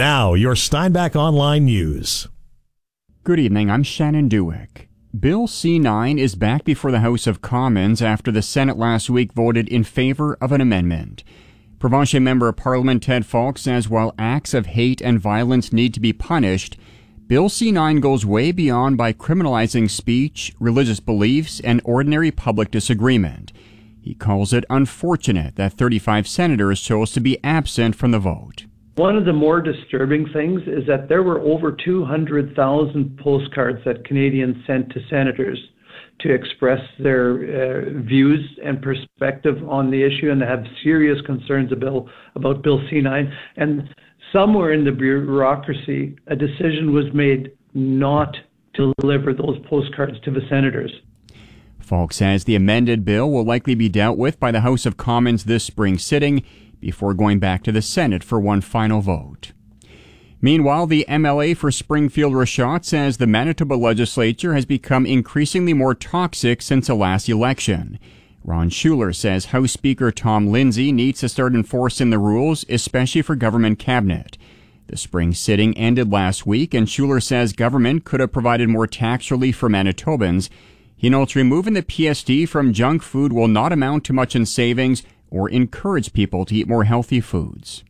Now, your Steinbach Online News. Good evening, I'm Shannon Dewick. Bill C-9 is back before the House of Commons after the Senate last week voted in favor of an amendment. Provincial Member of Parliament Ted Falk says while acts of hate and violence need to be punished, Bill C-9 goes way beyond by criminalizing speech, religious beliefs, and ordinary public disagreement. He calls it unfortunate that 35 senators chose to be absent from the vote. One of the more disturbing things is that there were over 200,000 postcards that Canadians sent to senators to express their views and perspective on the issue, and they have serious concerns about Bill C-9. And somewhere in the bureaucracy, a decision was made not to deliver those postcards to the senators. Falk says the amended bill will likely be dealt with by the House of Commons this spring sitting before going back to the Senate for one final vote. Meanwhile, the MLA for Springfield-Rashott says the Manitoba legislature has become increasingly more toxic since the last election. Ron Schuler says House Speaker Tom Lindsay needs to start enforcing the rules, especially for government cabinet. The spring sitting ended last week, and Schuler says government could have provided more tax relief for Manitobans. He notes removing the PSD from junk food will not amount to much in savings or encourage people to eat more healthy foods.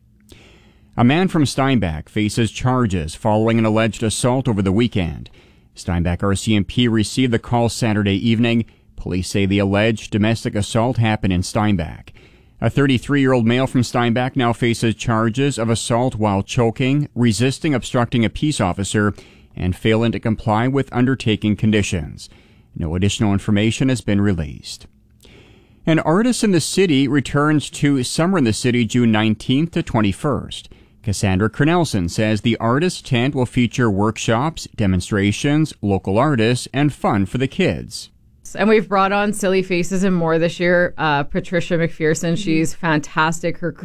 A man from Steinbach faces charges following an alleged assault over the weekend. Steinbach RCMP received the call Saturday evening. Police say the alleged domestic assault happened in Steinbach. A 33-year-old male from Steinbach now faces charges of assault while choking, resisting obstructing a peace officer, and failing to comply with undertaking conditions. No additional information has been released. An Artist in the City returns to Summer in the City June 19th to 21st. Cassandra Cornelson says the artist tent will feature workshops, demonstrations, local artists, and fun for the kids. And we've brought on Silly Faces and more this year. Patricia McPherson, she's fantastic. Her